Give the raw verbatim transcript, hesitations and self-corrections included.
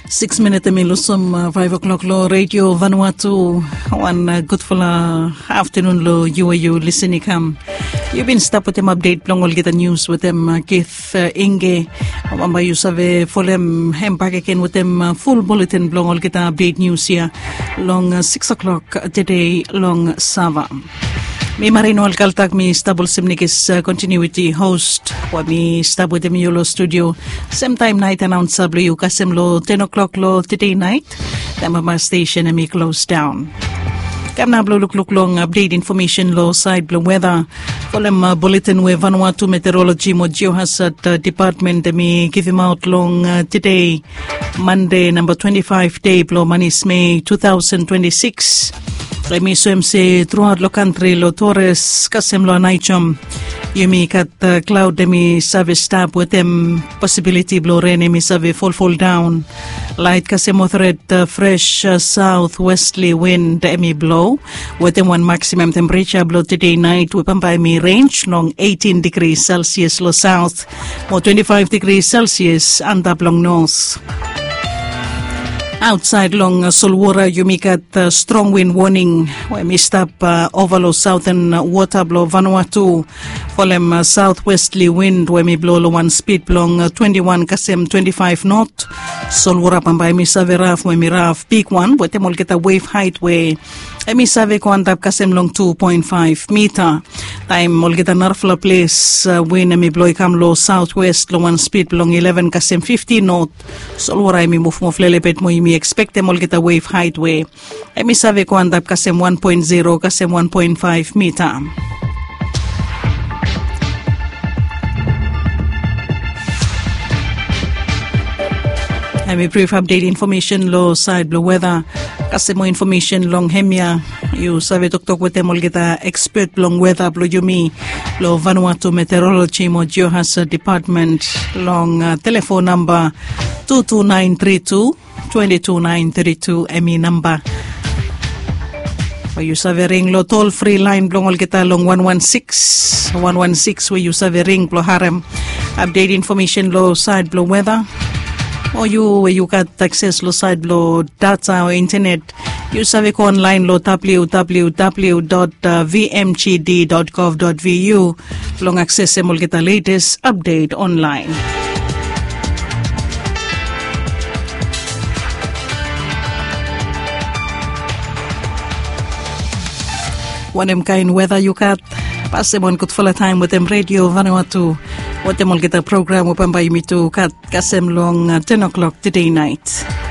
Six minutes milusum uh, five o'clock lo Radio Vanuatu. One uh, good full uh, afternoon lo you are you listening kam. You've been stop with them update long will get the news with them uh, Keith uh, Inge. Mamba you save for them hem back again with them uh, full bulletin long will get the update news here long uh, six o'clock today long Sava. Mi Marino Alcaltag mi stable simnikis uh, continuity host wa mi stable de mi yolo studio same time night announcer blo yu kasem lo ten o'clock lo today night tama ma station and mi close down kam na blo look look long update information lo side blo weather folem uh, bulletin we Vanuatu meteorology mo geohazard uh, department mi give him out long uh, today Monday number twenty-five day blo manis May twenty twenty-six. Remi swem se throughout lo country lo Torres kasem lo anaichom yumi kat uh, cloud demi save stop with them possibility blo rain emi save fall fall down light kasem threat uh, fresh uh, southwesterly wind emi blow with them one maximum temperature blo today night we pampa emi range long eighteen degrees Celsius lo south or twenty-five degrees Celsius and up long north. Outside long uh, Solwara, you make at uh, strong wind warning. We missed up uh, overlo southern uh, water blow Vanuatu. Folem uh, southwesterly wind we may blow lo one speed long uh, twenty-one kasem twenty-five knot. Solwara pambay misave raf we miraf peak one. We temol get a wave height we emisave ko andap kasem long two point five meter. Time mol get a narfla place uh, wind emi blow ikam lo southwest lo one speed long eleven kasem fifty knot. Solwara emi move mo flelepet mo imi expect them all get a wave height way. Emi save ko andap kasem one point zero kasem one point five meter. Emi brief update information lo side lo weather. Kasem mo information long hemia. You save tok tok with them all get a expert long weather blo yumi lo Vanuatu meteorology mo geohazard department long uh, telephone number two two nine three two two two nine three two emi number. You save ring lo toll free line blongol kita long one one six one one six where you save ring blo harem update information lo side blo weather. Or you where you got access lo side blo data or internet. You save ko online lo w w w dot v m g d dot gov dot v u long access emol kita latest update online. One em kind weather you got pass them on good full time with them Radio Vanuatu what them all get a program upon by me to cut kasem long uh, ten o'clock today night.